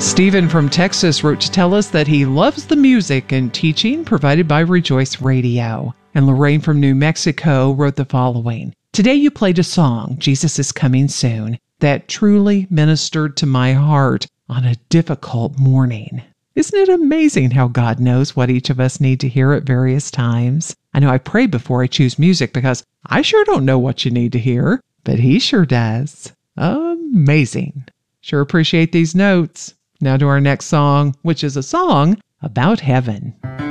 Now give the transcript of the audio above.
Stephen from Texas wrote to tell us that he loves the music and teaching provided by Rejoice Radio. And Lorraine from New Mexico wrote the following. Today you played a song, Jesus is Coming Soon, that truly ministered to my heart on a difficult morning. Isn't it amazing how God knows what each of us need to hear at various times? I know I pray before I choose music because I sure don't know what you need to hear, but He sure does. Amazing. Sure appreciate these notes. Now to our next song, which is a song about heaven.